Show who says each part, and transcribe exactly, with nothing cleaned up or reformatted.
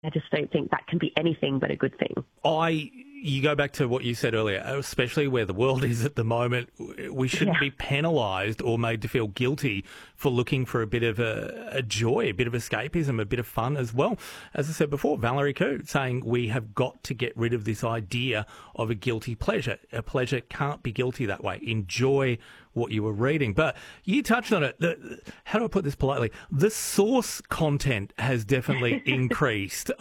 Speaker 1: I just don't think that can be anything but a good thing.
Speaker 2: I, you go back to what you said earlier, especially where the world is at the moment, we shouldn't
Speaker 1: Yeah.
Speaker 2: be penalised or made to feel guilty for looking for a bit of a, a joy, a bit of escapism, a bit of fun as well. As I said before, Valerie Khoo saying we have got to get rid of this idea of a guilty pleasure. A pleasure can't be guilty that way. Enjoy what you were reading. But you touched on it. The, how do I put this politely? The source content has definitely increased